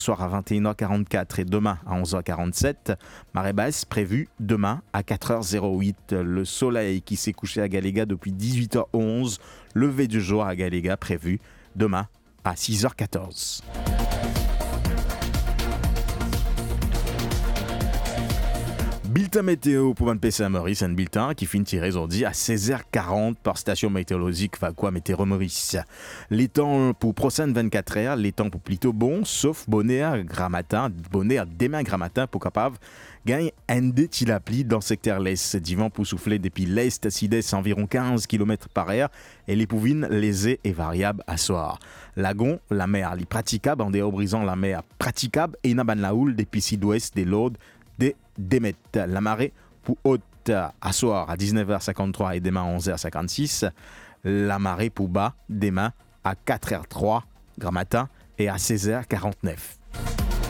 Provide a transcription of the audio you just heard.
soir à 21h44 et demain à 11h47. Marée basse prévue demain à 4h08. Le soleil qui s'est couché à Galéga depuis 18h11. Lever du jour à Galéga prévu demain à 6h14. Bulletin météo pour PC Maurice, un bulletin qui finit tiré aujourd'hui à 16h40 par station météorologique Fakwa Météo Maurice. Les temps pour prochaines 24 heures, les temps pour plutôt bon, sauf bonnet à demain grand matin pour capable gagner un détilapli dans le secteur l'est. Du vent pour souffler depuis l'est sud-est environ 15 km par heure et les pouvines lésées et variables à soir. Lagon, la mer, les praticable en dehors brisant la mer praticable et naban la houle depuis sud-ouest des Laudes des Démet. La marée pour haute à soir à 19h53 et demain à 11h56. La marée pour bas demain à 4h03 grand matin et à 16h49.